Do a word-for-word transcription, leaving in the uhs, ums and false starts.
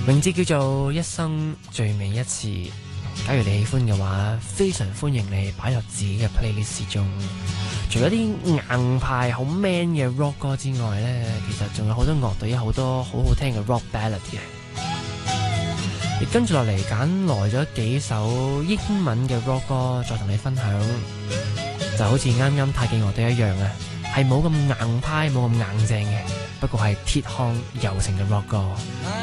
名字叫做一生最美一次。假如你喜歡嘅話，非常歡迎你擺入自己嘅 playlist 中。除咗啲硬派好 man 嘅 rock 歌之外呢，其實仲有好多樂隊有好多好好聽嘅 rock ballad 嘅。亦跟住落嚟揀來咗幾首英文嘅 rock 歌，再同你分享。就好似啱啱太極樂隊一樣啊，係冇咁硬派冇咁硬正嘅，不過係鐵漢柔情嘅 rock 歌。